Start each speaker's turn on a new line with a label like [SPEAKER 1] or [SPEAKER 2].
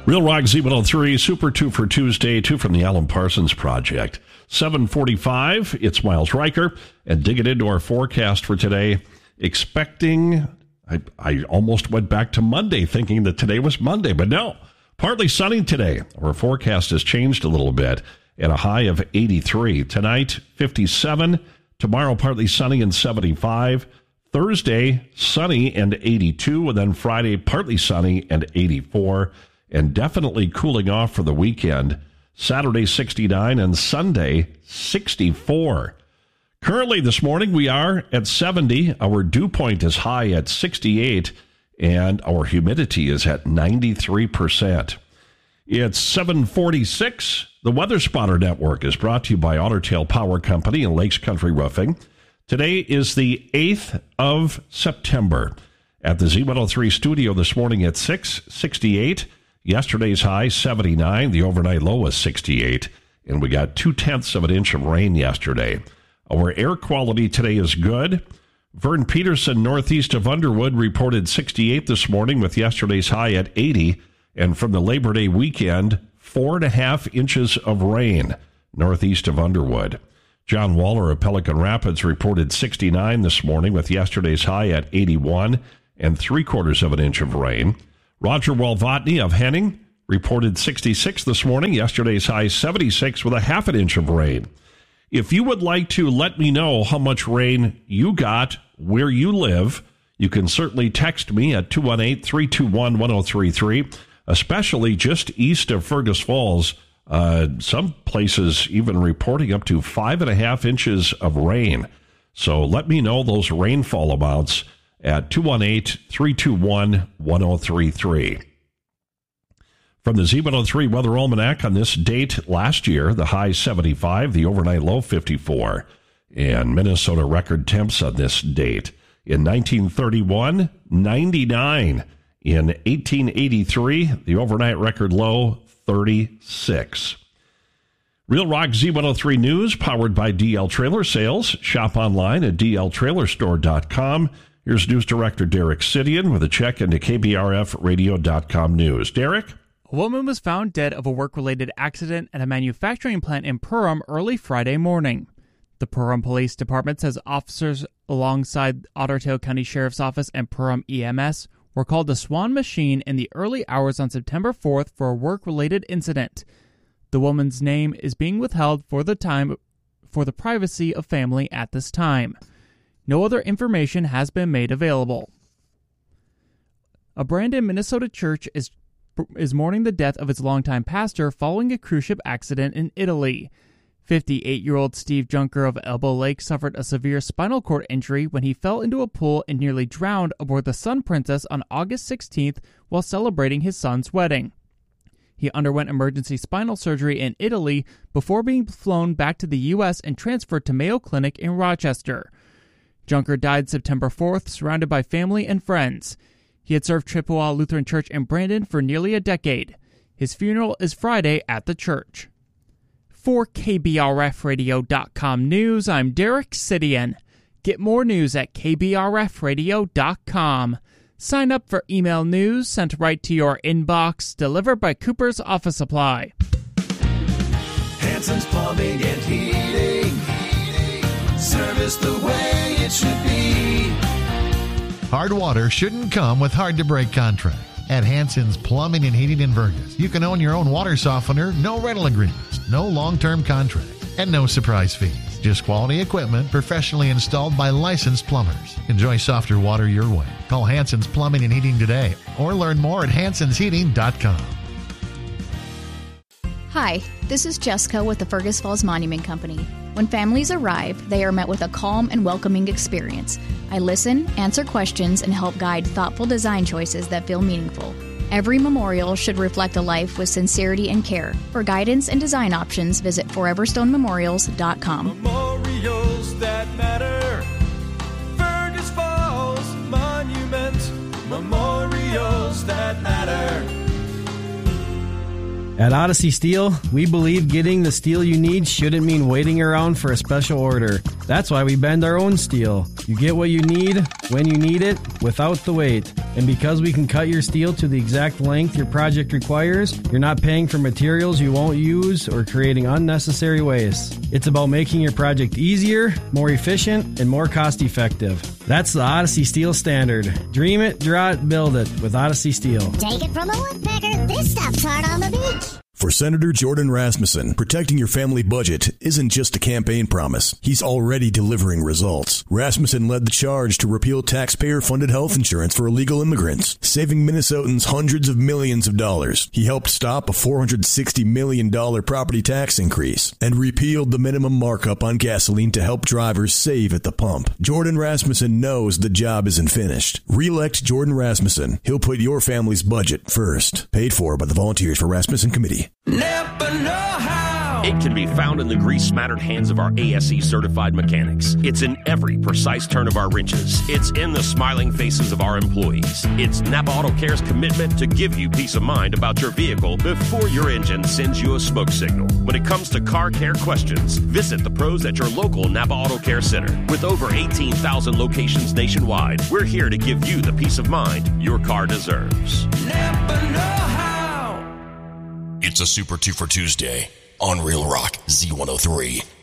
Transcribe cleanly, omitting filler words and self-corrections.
[SPEAKER 1] Real Rock Z103, Super 2 for Tuesday, 2 from the Alan Parsons Project. 7:45, it's Miles Riker, and digging into our forecast for today, expecting, I almost went back to Monday thinking that today was Monday, but no, partly sunny today. Our forecast has changed a little bit at a high of 83. Tonight, 57. Tomorrow, partly sunny and 75. Thursday, sunny and 82. And then Friday, partly sunny and 84. And definitely cooling off for the weekend. Saturday, 69, and Sunday, 64. Currently this morning, we are at 70. Our dew point is high at 68, and our humidity is at 93%. It's 7:46. The Weather Spotter Network is brought to you by Otter Tail Power Company and Lakes Country Roofing. Today is the 8th of September. At the Z103 studio this morning at 6:68. Yesterday's high, 79. The overnight low was 68. And we got 0.2 of an inch of rain yesterday. Our air quality today is good. Vern Peterson, northeast of Underwood, reported 68 this morning with yesterday's high at 80. And from the Labor Day weekend, 4.5 inches of rain northeast of Underwood. John Waller of Pelican Rapids reported 69 this morning with yesterday's high at 81 and 3/4 of an inch of rain. Roger Walvotny of Henning reported 66 this morning. Yesterday's high 76 with a 1/2 inch of rain. If you would like to let me know how much rain you got where you live, you can certainly text me at 218-321-1033, especially just east of Fergus Falls. Some places even reporting up to 5.5 inches of rain. So let me know those rainfall amounts at 218-321-1033. From the Z103 Weather Almanac on this date last year, the high 75, the overnight low 54, and Minnesota record temps on this date. In 1931, 99. In 1883, the overnight record low 36. Real Rock Z103 News, powered by DL Trailer Sales. Shop online at dltrailerstore.com. Here's News Director Derek Sidian with a check into KBRFradio.com news. Derek?
[SPEAKER 2] A woman was found dead of a work-related accident at a manufacturing plant in Perham early Friday morning. The Perham Police Department says officers alongside Otter Tail County Sheriff's Office and Perham EMS were called to Swan Machine in the early hours on September 4th for a work-related incident. The woman's name is being withheld for the privacy of family at this time. No other information has been made available. A Brandon, Minnesota church is mourning the death of its longtime pastor following a cruise ship accident in Italy. 58-year-old Steve Junker of Elbow Lake suffered a severe spinal cord injury when he fell into a pool and nearly drowned aboard the Sun Princess on August 16th while celebrating his son's wedding. He underwent emergency spinal surgery in Italy before being flown back to the U.S. and transferred to Mayo Clinic in Rochester. Junker died September 4th, surrounded by family and friends. He had served Chippewa Lutheran Church in Brandon for nearly a decade. His funeral is Friday at the church. For KBRFradio.com News, I'm Derek Sidian. Get more news at KBRFradio.com. Sign up for email news sent right to your inbox, delivered by Cooper's Office Supply.
[SPEAKER 3] Hanson's Plumbing and Heating. Service the way it should be.
[SPEAKER 4] Hard water shouldn't come with hard-to-break contracts. At Hanson's Plumbing and Heating in Fergus, you can own your own water softener, no rental agreements, no long-term contract, and no surprise fees. Just quality equipment professionally installed by licensed plumbers. Enjoy softer water your way. Call Hanson's Plumbing and Heating today or learn more at hansonsheating.com.
[SPEAKER 5] Hi, this is Jessica with the Fergus Falls Monument Company. When families arrive, they are met with a calm and welcoming experience. I listen, answer questions, and help guide thoughtful design choices that feel meaningful. Every memorial should reflect a life with sincerity and care. For guidance and design options, visit foreverstonememorials.com.
[SPEAKER 3] Memorials that matter. Fergus Falls Monument. Memorials that matter.
[SPEAKER 6] At Odyssey Steel, we believe getting the steel you need shouldn't mean waiting around for a special order. That's why we bend our own steel. You get what you need when you need it without the wait. And because we can cut your steel to the exact length your project requires, you're not paying for materials you won't use or creating unnecessary waste. It's about making your project easier, more efficient, and more cost-effective. That's the Odyssey Steel standard. Dream it, draw it, build it with Odyssey Steel.
[SPEAKER 7] Take it from a woodpecker. This stuff's hard on the beach.
[SPEAKER 8] For Senator Jordan Rasmussen, protecting your family budget isn't just a campaign promise. He's already delivering results. Rasmussen led the charge to repeal taxpayer-funded health insurance for illegal immigrants, saving Minnesotans hundreds of millions of dollars. He helped stop a $460 million property tax increase and repealed the minimum markup on gasoline to help drivers save at the pump. Jordan Rasmussen knows the job isn't finished. Re-elect Jordan Rasmussen. He'll put your family's budget first. Paid for by the Volunteers for Rasmussen Committee.
[SPEAKER 9] Never know how. It can be found in the grease-smattered hands of our ASE certified mechanics. It's in every precise turn of our wrenches. It's in the smiling faces of our employees. It's Napa Auto Care's commitment to give you peace of mind about your vehicle before your engine sends you a smoke signal. When it comes to car care questions, visit the pros at your local Napa Auto Care Center. With over 18,000 locations nationwide, we're here to give you the peace of mind your car deserves. Never know how.
[SPEAKER 10] It's a Super 2 for Tuesday on Real Rock Z103.